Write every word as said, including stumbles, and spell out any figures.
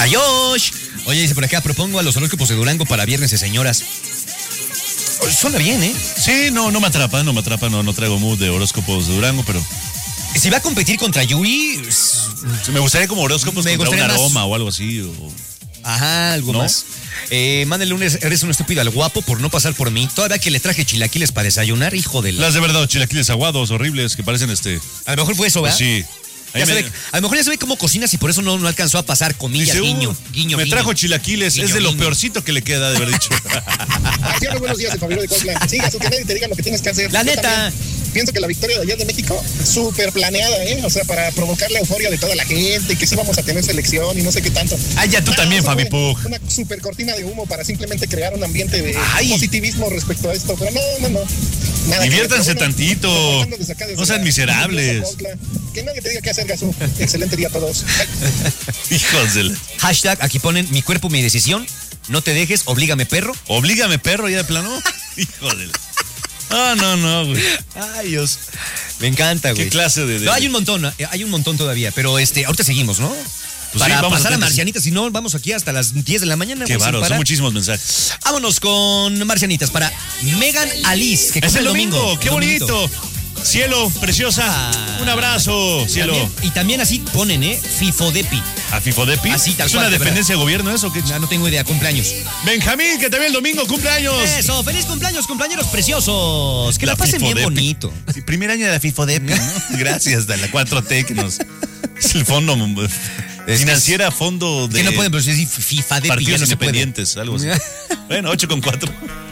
¡Ayosh! Oye, dice por acá, propongo a los horóscopos de Durango para viernes de señoras. Suena bien, ¿eh? Sí, no, no me atrapa, no me atrapa, no, no traigo mood de horóscopos de Durango, pero... Si va a competir contra Yuri... Me gustaría como horóscopos me contra un más... aroma o algo así. O... Ajá, algo ¿no? más. Eh, mándale un eres un estúpido al guapo por no pasar por mí. Todavía que le traje chilaquiles para desayunar, hijo de la... Las de verdad, chilaquiles aguados, horribles, que parecen este... A lo mejor fue eso, ¿verdad? Pues sí. Ya me... ve, a lo mejor ya se ve cómo cocinas y por eso no, no alcanzó a pasar comillas, Dice, guiño, guiño, Me guiño, trajo chilaquiles, guiño, es de lo guiño. peorcito que le queda de haber dicho. Así a los buenos días, de Fabio de Cosla. Sigas, que nadie te diga lo que tienes que hacer. La Yo neta. Pienso que la victoria de ayer de México, súper planeada, ¿eh? O sea, para provocar la euforia de toda la gente, que sí vamos a tener selección y no sé qué tanto. Ah, ya tú no, también, Fabi Pug. Una súper cortina de humo para simplemente crear un ambiente de Ay. positivismo respecto a esto. Pero no, no, no. Nada Diviértanse tantito. No sean miserables. Que nadie te diga qué hacer, Gasú. Excelente día a todos. Hijos de la... Hashtag, aquí ponen mi cuerpo, mi decisión. No te dejes, oblígame, perro. Oblígame, perro, ya de plano. Hijo de la... Ah, no, no, güey. Ay, Dios. Me encanta, güey. ¿Qué clase de, de...? No, hay un montón, hay un montón todavía. Pero este, ahorita seguimos, ¿no? Pues para sí, pasar a, a Marcianitas, si no, vamos aquí hasta las diez de la mañana. Qué bárbaro, son muchísimos mensajes. Vámonos con Marcianitas para Megan Alice, que es el domingo. domingo. Qué bonito. bonito. Cielo, preciosa. Ah, un abrazo, cielo. También, y también así ponen, ¿eh? Fifodepi. ¿A Fifodepi? Así, tal ¿Es cual, una dependencia de gobierno eso? ¿Qué? No, no tengo idea, cumpleaños. Benjamín, que también el domingo, cumpleaños. Eso, feliz cumpleaños, cumpleaños preciosos. Que la, la pasen Fifodepi. Bien bonito. Sí, primer año de la Fifodepi, ¿no? Gracias, de la cuatro T que nos... Es el fondo... Es financiera es, fondo de... Que no pueden, pero si es FIFA de partidos independientes, algo así. Bueno, ocho con cuatro.